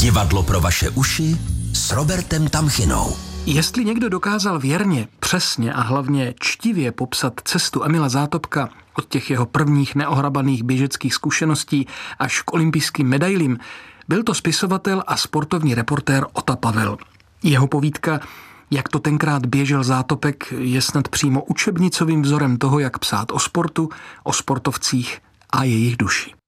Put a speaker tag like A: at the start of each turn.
A: Divadlo pro vaše uši s Robertem Tamchinou.
B: Jestli někdo dokázal věrně, přesně a hlavně čtivě popsat cestu Emila Zátopka od těch jeho prvních neohrabaných běžeckých zkušeností až k olympijským medailím, byl to spisovatel a sportovní reportér Ota Pavel. Jeho povídka Jak to tenkrát běžel Zátopek je snad přímo učebnicovým vzorem toho, jak psát o sportu, o sportovcích a jejich duši.